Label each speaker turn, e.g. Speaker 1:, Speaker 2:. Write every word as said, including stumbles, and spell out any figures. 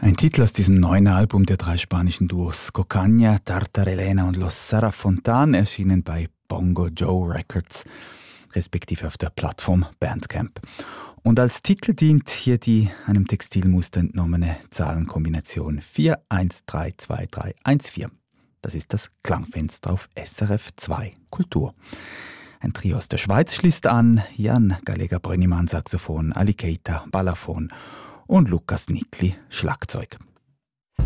Speaker 1: Ein Titel aus diesem neuen Album der drei spanischen Duos Cocaña, Tartarelena und Los Sarafontan, erschienen bei Bongo Joe Records, respektive auf der Plattform Bandcamp. Und als Titel dient hier die einem Textilmuster entnommene Zahlenkombination vier eins drei zwei drei eins vier. Das ist das Klangfenster auf S R F zwei Kultur. Ein Trio aus der Schweiz schließt an: Jan Gallega-Brönnimann Saxophon, Ali Keita Balafon und Lukas Nikli Schlagzeug.